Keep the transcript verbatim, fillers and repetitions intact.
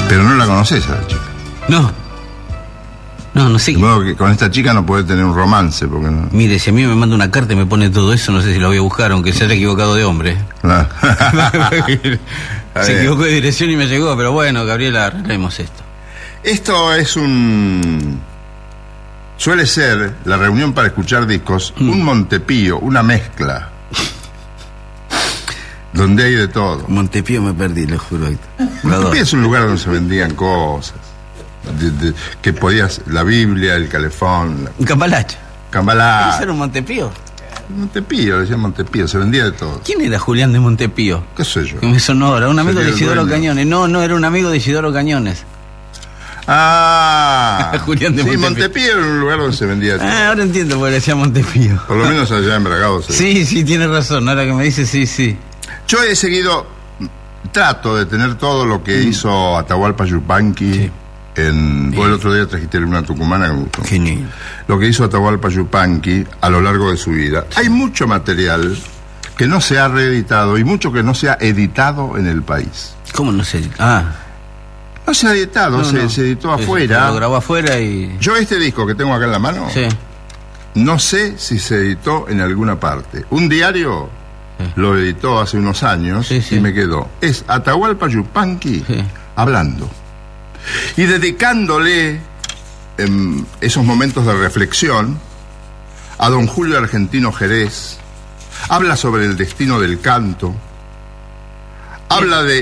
Pero no la conoces a la chica. No. No, no sé. De modo que con esta chica no podés tener un romance, porque no. Mire, si a mí me manda una carta y me pone todo eso, no sé si la voy a buscar, aunque se haya equivocado de hombre. Ah. Se equivocó de dirección y me llegó, pero bueno, Gabriela, arreglemos esto. Esto es un... Suele ser la reunión para escuchar discos, mm. un Montepío, una mezcla. Donde hay de todo. Montepío me perdí, lo juro. Montepío es un lugar donde se vendían cosas. De, de, que podías, la Biblia, el calefón. La... Un cambalache. Cambalache. ¿Eso era un Montepío? Montepío, le decían Montepío, se vendía de todo. ¿Quién era Julián de Montepío? ¿Qué sé yo? Que me sonó, era un amigo de Isidoro Cañones. No, no, era un amigo de Isidoro Cañones. Ah, Julián de sí, Montepío. Montepío era un lugar donde se vendía de todo. Ah, ahora entiendo por qué decía Montepío. Por lo menos allá en Bragado. Sí, sí, sí, tiene razón, ahora que me dice, sí, sí. Yo he seguido, trato de tener todo lo que mm. hizo Atahualpa Yupanqui. Sí. En, vos el otro día trajiste una tucumana que me gustó. Genial. Lo que hizo Atahualpa Yupanqui a lo largo de su vida. Sí. Hay mucho material que no se ha reeditado y mucho que no se ha editado en el país. ¿Cómo no se editó? Ah. No se ha editado, no, se, no. se editó es, afuera. Lo grabó afuera y... Yo este disco que tengo acá en la mano, sí. no sé si se editó en alguna parte. Un diario sí. lo editó hace unos años sí, sí. y me quedó. Es Atahualpa Yupanqui sí. hablando. Y dedicándole en esos momentos de reflexión a don Julio Argentino Jerez, habla sobre el destino del canto, habla de